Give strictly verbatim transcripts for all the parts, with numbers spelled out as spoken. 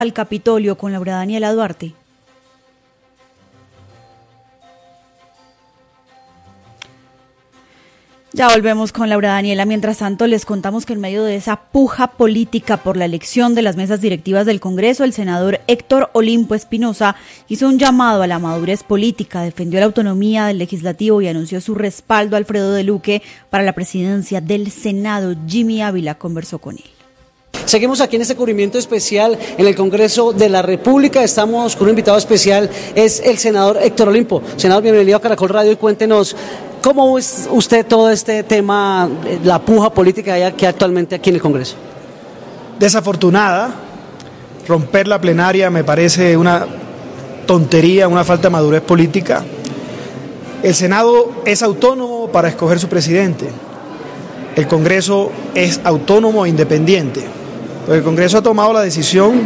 al Capitolio con Laura Daniela Duarte. Ya volvemos con Laura Daniela. Mientras tanto, les contamos que en medio de esa puja política por la elección de las mesas directivas del Congreso, el senador Héctor Olimpo Espinosa hizo un llamado a la madurez política, defendió la autonomía del legislativo y anunció su respaldo a Alfredo de Luque para la presidencia del Senado. Jimmy Ávila conversó con él. Seguimos aquí en este cubrimiento especial en el Congreso de la República. Estamos con un invitado especial, es el senador Héctor Olimpo. Senador, bienvenido a Caracol Radio y cuéntenos cómo es usted todo este tema, la puja política que hay actualmente aquí en el Congreso. Desafortunada, romper la plenaria me parece una tontería, una falta de madurez política. El Senado es autónomo para escoger su presidente. El Congreso es autónomo e independiente. El Congreso ha tomado la decisión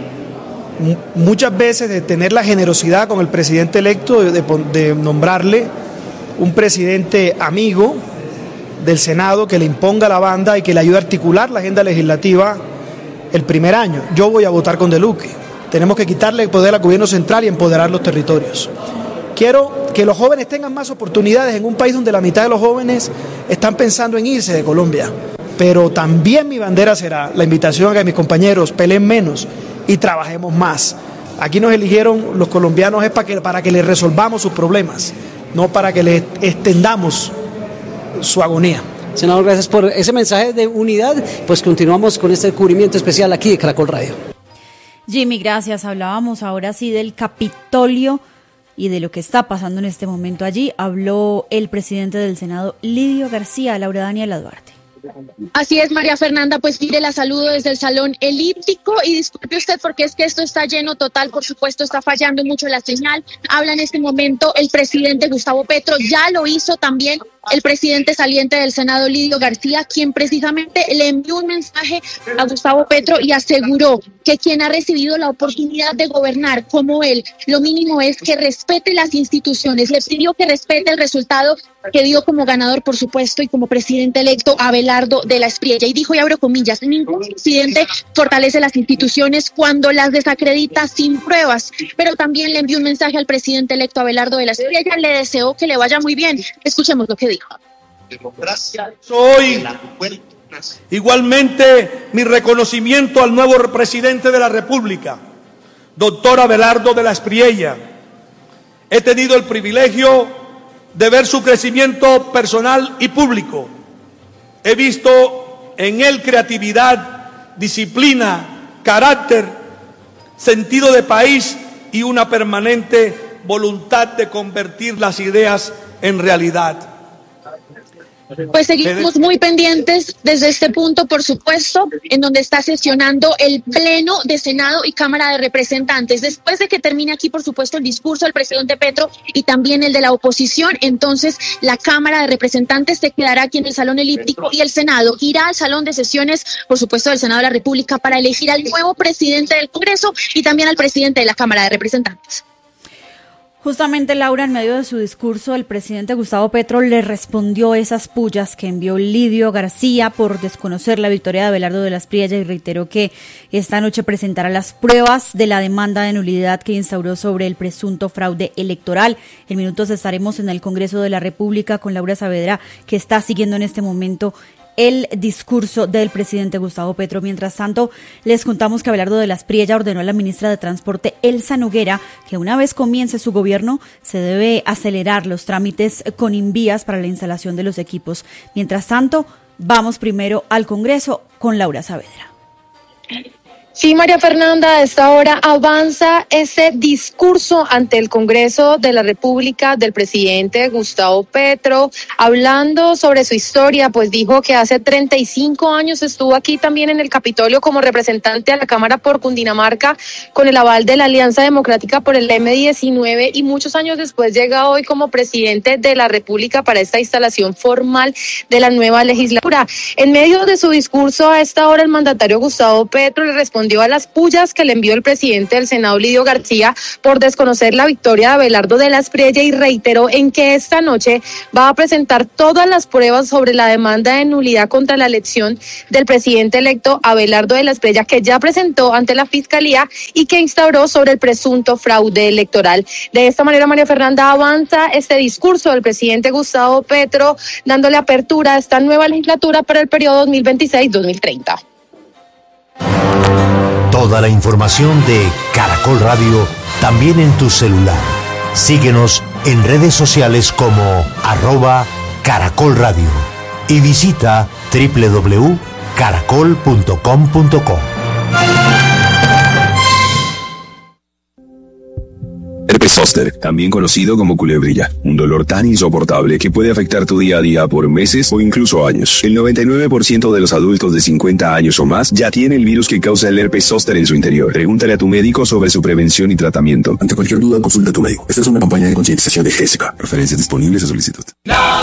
muchas veces de tener la generosidad con el presidente electo, de, de, de nombrarle un presidente amigo del Senado que le imponga la banda y que le ayude a articular la agenda legislativa el primer año. Yo voy a votar con De Luque. Tenemos que quitarle el poder al gobierno central y empoderar los territorios. Quiero que los jóvenes tengan más oportunidades en un país donde la mitad de los jóvenes están pensando en irse de Colombia. Pero también mi bandera será la invitación a que mis compañeros peleen menos y trabajemos más. Aquí nos eligieron los colombianos es para que, para que les resolvamos sus problemas, no para que les extendamos su agonía. Senador, gracias por ese mensaje de unidad. Pues continuamos con este cubrimiento especial aquí de Caracol Radio. Jimmy, gracias. Hablábamos ahora sí del Capitolio y de lo que está pasando en este momento allí. Habló el presidente del Senado, Lidio García. Laura Daniela Duarte. Así es, María Fernanda, pues mire, la saludo desde el Salón Elíptico y disculpe usted porque es que esto está lleno total, por supuesto está fallando mucho la señal. Habla en este momento el presidente Gustavo Petro, ya lo hizo también el presidente saliente del Senado, Lidio García, quien precisamente le envió un mensaje a Gustavo Petro y aseguró que quien ha recibido la oportunidad de gobernar como él, lo mínimo es que respete las instituciones. Le pidió que respete el resultado que dio como ganador, por supuesto, y como presidente electo Abelardo de la Espriella. Y dijo, y abro comillas, ningún presidente fortalece las instituciones cuando las desacredita sin pruebas. Pero también le envió un mensaje al presidente electo Abelardo de la Espriella, le deseó que le vaya muy bien. Escuchemos lo que dijo. Soy igualmente mi reconocimiento al nuevo presidente de la República, doctor Abelardo de la Espriella. He tenido el privilegio de ver su crecimiento personal y público. He visto en él creatividad, disciplina, carácter, sentido de país y una permanente voluntad de convertir las ideas en realidad. Pues seguimos muy pendientes desde este punto, por supuesto, en donde está sesionando el Pleno de Senado y Cámara de Representantes. Después de que termine aquí, por supuesto, el discurso del presidente Petro y también el de la oposición, entonces la Cámara de Representantes se quedará aquí en el Salón Elíptico y el Senado irá al Salón de Sesiones, por supuesto, del Senado de la República para elegir al nuevo presidente del Congreso y también al presidente de la Cámara de Representantes. Justamente, Laura, en medio de su discurso, el presidente Gustavo Petro le respondió esas pullas que envió Lidio García por desconocer la victoria de Abelardo de la Espriella y reiteró que esta noche presentará las pruebas de la demanda de nulidad que instauró sobre el presunto fraude electoral. En minutos estaremos en el Congreso de la República con Laura Saavedra, que está siguiendo en este momento el discurso del presidente Gustavo Petro. Mientras tanto, les contamos que Abelardo de la Espriella ordenó a la ministra de Transporte, Elsa Noguera, que una vez comience su gobierno, se debe acelerar los trámites con Invías para la instalación de los equipos. Mientras tanto, vamos primero al Congreso con Laura Saavedra. Sí, María Fernanda, a esta hora avanza ese discurso ante el Congreso de la República del presidente Gustavo Petro, hablando sobre su historia, pues dijo que hace treinta y cinco años estuvo aquí también en el Capitolio como representante a la Cámara por Cundinamarca con el aval de la Alianza Democrática por el eme diecinueve y muchos años después llega hoy como presidente de la República para esta instalación formal de la nueva legislatura. En medio de su discurso a esta hora el mandatario Gustavo Petro le respondió respondió a las pullas que le envió el presidente del Senado, Lidio García, por desconocer la victoria de Abelardo de la Espriella, y reiteró en que esta noche va a presentar todas las pruebas sobre la demanda de nulidad contra la elección del presidente electo Abelardo de la Espriella, que ya presentó ante la Fiscalía y que instauró sobre el presunto fraude electoral. De esta manera, María Fernanda, avanza este discurso del presidente Gustavo Petro, dándole apertura a esta nueva legislatura para el periodo dos mil veintiséis dos mil treinta. Toda la información de Caracol Radio también en tu celular. Síguenos en redes sociales como arroba Caracol Radio y visita doble u doble u doble u punto caracol punto com punto co. Herpes zóster, también conocido como culebrilla, un dolor tan insoportable que puede afectar tu día a día por meses o incluso años. El noventa y nueve por ciento de los adultos de cincuenta años o más ya tiene el virus que causa el herpes zóster en su interior. Pregúntale a tu médico sobre su prevención y tratamiento. Ante cualquier duda, consulta a tu médico. Esta es una campaña de concientización de G S K. Referencias disponibles a solicitud.